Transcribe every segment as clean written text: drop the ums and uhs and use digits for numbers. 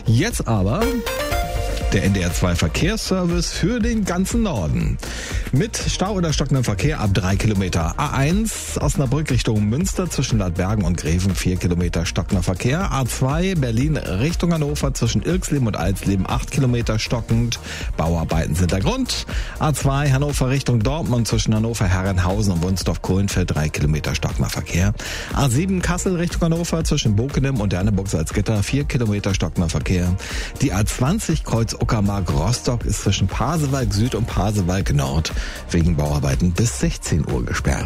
Jetzt aber der NDR 2 Verkehrsservice für den ganzen Norden. Mit Stau oder stockendem Verkehr ab 3 Kilometer. A1 Osnabrück Richtung Münster zwischen Ladbergen und Greven 4 Kilometer stockender Verkehr. A2 Berlin Richtung Hannover zwischen Ilksleben und Alsleben 8 Kilometer stockend. Bauarbeiten sind der Grund. A2 Hannover Richtung Dortmund zwischen Hannover Herrenhausen und Wunsdorf-Kohlenfeld 3 Kilometer stockender Verkehr. A7 Kassel Richtung Hannover zwischen Bokenem und Derneburg-Salzgitter 4 Kilometer stockender Verkehr. Die A20 Kreuz Uckermark Rostock ist zwischen Pasewalk Süd und Pasewalk Nord wegen Bauarbeiten bis 16 Uhr gesperrt.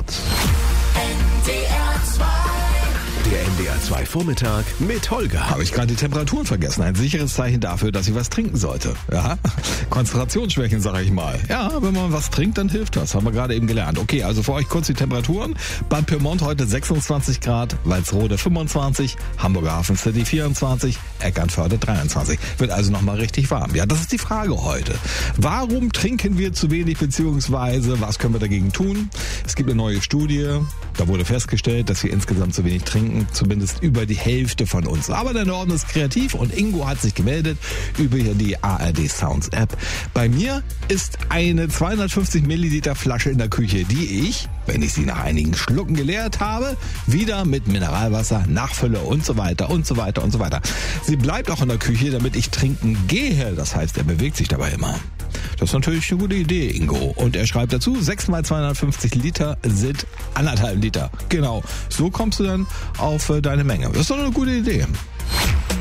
Der NDR 2 Vormittag mit Holger. Habe ich gerade die Temperaturen vergessen. Ein sicheres Zeichen dafür, dass ich was trinken sollte. Ja? Konzentrationsschwächen, sage ich mal. Ja, wenn man was trinkt, dann hilft das. Haben wir gerade eben gelernt. Okay, also für euch kurz die Temperaturen. Bad Pyrmont heute 26 Grad, Walsrode 25, Hamburger Hafen City 24, Eckernförde 23. Wird also nochmal richtig warm. Ja, das ist die Frage heute. Warum trinken wir zu wenig, beziehungsweise was können wir dagegen tun? Es gibt eine neue Studie. Da wurde festgestellt, dass wir insgesamt zu wenig trinken. Zumindest über die Hälfte von uns. Aber der Norden ist kreativ und Ingo hat sich gemeldet über die ARD Sounds App. Bei mir ist eine 250 Milliliter Flasche in der Küche, die ich, wenn ich sie nach einigen Schlucken geleert habe, wieder mit Mineralwasser nachfülle und so weiter und so weiter und so weiter. Sie bleibt auch in der Küche, damit ich trinken gehe. Das heißt, er bewegt sich dabei immer. Das ist natürlich eine gute Idee, Ingo. Und er schreibt dazu, 6 mal 250 Liter sind 1,5 Liter. Genau, so kommst du dann auf deine Menge. Das ist doch eine gute Idee.